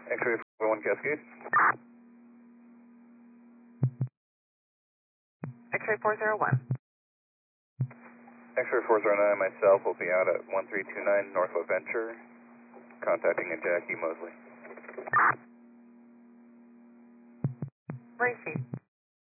X-ray 401 Cascade. X-ray 401. X-ray 409, myself will be out at 1329 Northwest Venture, contacting a Jackie Mosley. Race feed.